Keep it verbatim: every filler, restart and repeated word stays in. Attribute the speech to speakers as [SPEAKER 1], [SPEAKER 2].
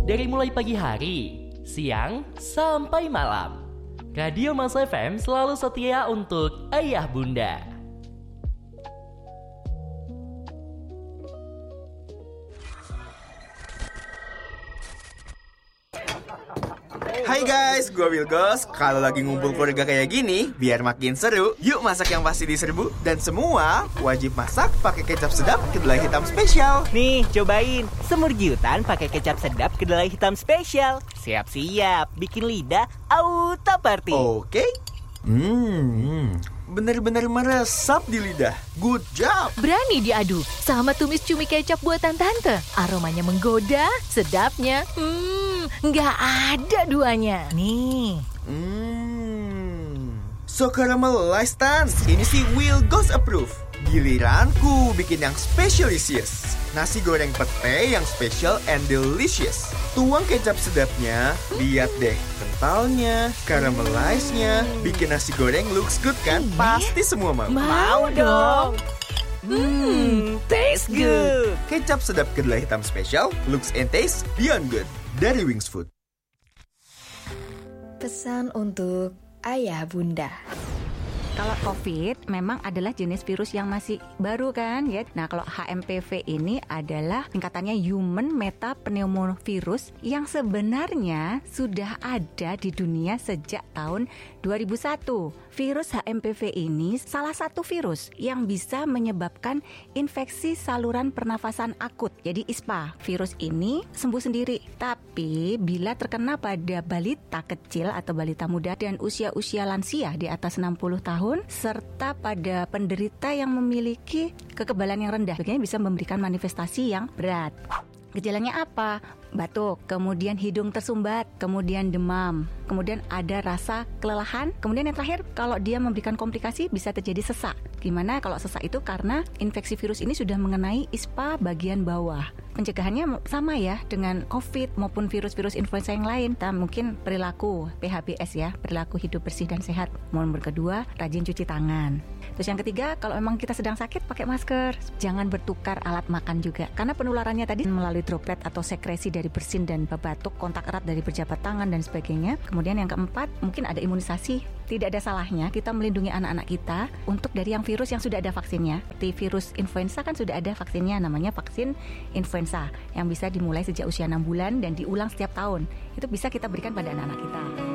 [SPEAKER 1] dari mulai pagi hari, siang, sampai malam. Radio Masa F M selalu setia untuk ayah bunda.
[SPEAKER 2] Hai guys, gue Wilgos. Kalau lagi ngumpul keluarga kayak gini, biar makin seru, yuk masak yang pasti diserbu. Dan semua wajib masak pakai kecap sedap kedelai hitam spesial.
[SPEAKER 3] Nih, cobain semur giutan pakai kecap sedap kedelai hitam spesial. Siap-siap, bikin lidah auto party.
[SPEAKER 2] Oke. Hmm, bener-bener meresap di lidah. Good job.
[SPEAKER 4] Berani diadu sama tumis cumi kecap buatan tante. Aromanya menggoda, sedapnya Hmm, nggak ada duanya.
[SPEAKER 3] Nih.
[SPEAKER 2] Hmm, so caramelized Tan. Ini sih Wilgos approve. Giliranku bikin yang specialisius. Nasi goreng pete yang special and delicious. Tuang kecap sedapnya, lihat deh kentalnya, caramelized-nya, bikin nasi goreng looks good kan? Pasti semua mau.
[SPEAKER 4] Mau dong.
[SPEAKER 3] Hmm, taste good.
[SPEAKER 2] Kecap sedap kedelai hitam special, looks and taste beyond good. Dari Wings Food.
[SPEAKER 5] Pesan untuk ayah bunda.
[SPEAKER 6] Kalau COVID memang adalah jenis virus yang masih baru kan ya. Nah kalau H M P V ini adalah tingkatannya Human Metapneumovirus yang sebenarnya sudah ada di dunia sejak tahun dua ribu satu. Virus H M P V ini salah satu virus yang bisa menyebabkan infeksi saluran pernafasan akut, jadi I S P A. Virus ini sembuh sendiri, tapi bila terkena pada balita kecil atau balita muda dan usia-usia lansia di atas enam puluh tahun serta pada penderita yang memiliki kekebalan yang rendah, begini bisa memberikan manifestasi yang berat. Gejalanya apa? Batuk, kemudian hidung tersumbat, kemudian demam, kemudian ada rasa kelelahan, kemudian yang terakhir kalau dia memberikan komplikasi bisa terjadi sesak. Gimana kalau sesak itu karena infeksi virus ini sudah mengenai I S P A bagian bawah. Pencegahannya sama ya dengan COVID maupun virus-virus influenza yang lain. Kita mungkin perilaku P H B S ya, perilaku hidup bersih dan sehat. Nomor kedua, rajin cuci tangan. Terus yang ketiga, kalau memang kita sedang sakit pakai masker. Jangan bertukar alat makan juga, karena penularannya tadi melalui droplet atau sekresi dari bersin dan batuk, kontak erat dari berjabat tangan dan sebagainya. Kemudian yang keempat, mungkin ada imunisasi. Tidak ada salahnya kita melindungi anak-anak kita untuk dari yang virus yang sudah ada vaksinnya. Seperti virus influenza kan sudah ada vaksinnya, namanya vaksin influenza yang bisa dimulai sejak usia enam bulan dan diulang setiap tahun. Itu bisa kita berikan pada anak-anak kita.